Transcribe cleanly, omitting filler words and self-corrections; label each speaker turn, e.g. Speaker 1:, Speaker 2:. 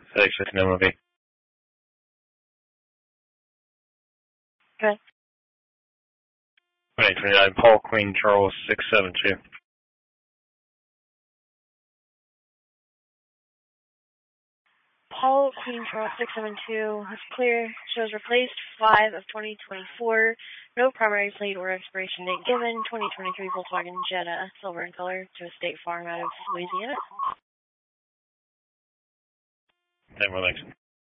Speaker 1: 669 MOV.
Speaker 2: Okay.
Speaker 1: 2829, Paul Queen Charles 672.
Speaker 2: Paul Queen Charles 672 is clear. Shows replaced 5 of 2024. No primary plate or expiration date given. 2023 Volkswagen Jetta, silver in color, to a State Farm out of Louisiana.
Speaker 1: Thanks.